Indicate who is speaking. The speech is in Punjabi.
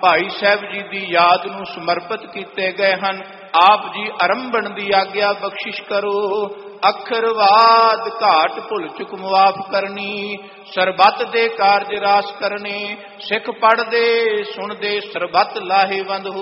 Speaker 1: ਭਾਈ ਸਾਹਿਬ ਜੀ ਦੀ ਯਾਦ ਨੂੰ ਸਮਰਪਿਤ ਕੀਤੇ ਗਏ ਹਨ। ਆਪ ਜੀ ਆਰੰਭਣ ਦੀ ਆਗਿਆ ਬਖਸ਼ਿਸ਼ ਕਰੋ। ਅਖਰਵਾਦ ਘਾਟ ਭੁੱਲ ਚੁੱਕ ਮੁਆਫ ਕਰਨੀ, ਸਰਬੱਤ ਦੇ ਕਾਰਜ ਰਾਸ ਕਰਨੇ, ਸਿੱਖ ਪੜ੍ਹਦੇ ਸੁਣਦੇ ਸਰਬੱਤ ਲਾਹੇਵੰਦ